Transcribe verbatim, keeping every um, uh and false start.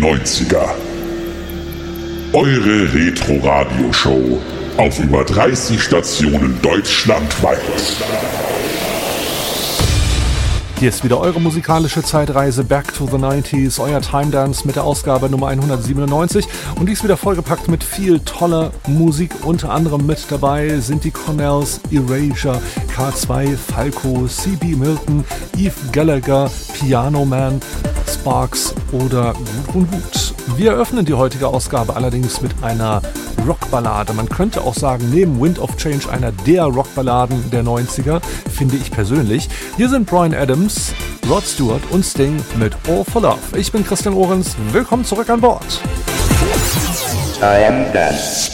neunziger. Eure Retro-Radio-Show auf über dreißig Stationen deutschlandweit. Hier ist wieder eure musikalische Zeitreise Back to the neunziger, euer Time Dance mit der Ausgabe Nummer hundertsiebenundneunzig und dies wieder vollgepackt mit viel toller Musik. Unter anderem mit dabei sind die Cornells, Erasure, K zwei, Falco, C B Milton, Eve Gallagher, Piano Man, Sparks oder Gut und Gut. Wir eröffnen die heutige Ausgabe allerdings mit einer Rockballade. Man könnte auch sagen, neben Wind of Change einer der Rockballaden der neunziger, finde ich persönlich. Hier sind Bryan Adams, Rod Stewart und Sting mit All for Love. Ich bin Christian Ohrens, willkommen zurück an Bord. Time Dance.